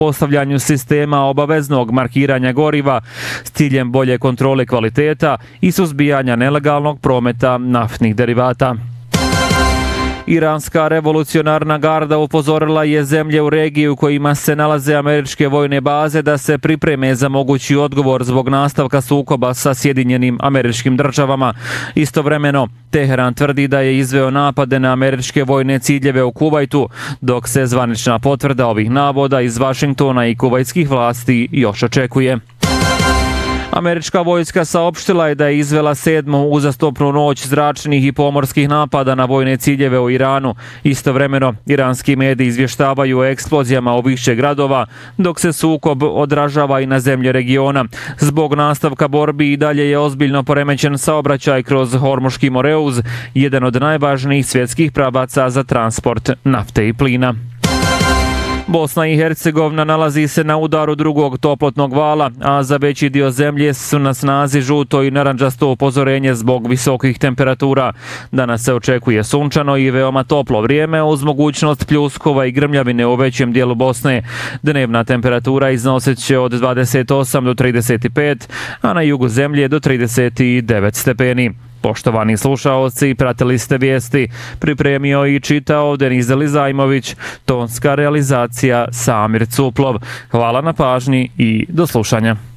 postavljanju sistema obaveznog markiranja goriva s ciljem bolje kontrole kvaliteta i suzbijanja nelegalnog prometa naftnih derivata. Iranska revolucionarna garda upozorila je zemlje u regiji u kojima se nalaze američke vojne baze da se pripreme za mogući odgovor zbog nastavka sukoba sa Sjedinjenim Američkim Državama. Istovremeno, Teheran tvrdi da je izveo napade na američke vojne ciljeve u Kuvajtu, dok se zvanična potvrda ovih navoda iz Vašingtona i kuvajtskih vlasti još očekuje. Američka vojska saopštila je da je izvela 7. uzastopnu noć zračnih i pomorskih napada na vojne ciljeve u Iranu. Istovremeno, iranski mediji izvještavaju o eksplozijama u više gradova, dok se sukob odražava i na zemlje regiona. Zbog nastavka borbi i dalje je ozbiljno poremećen saobraćaj kroz Hormuški moreuz, jedan od najvažnijih svjetskih pravaca za transport nafte i plina. Bosna i Hercegovina nalazi se na udaru drugog toplotnog vala, a za veći dio zemlje su na snazi žuto i narandžasto upozorenje zbog visokih temperatura. Danas se očekuje sunčano i veoma toplo vrijeme uz mogućnost pljuskova i grmljavine u većem dijelu Bosne. Dnevna temperatura iznosit će od 28 do 35, a na jugu zemlje do 39 stepeni. Poštovani slušaoci, pratili ste vijesti, pripremio i čitao Denizeli Zajmović, tonska realizacija Samir Cuplov. Hvala na pažnji i do slušanja.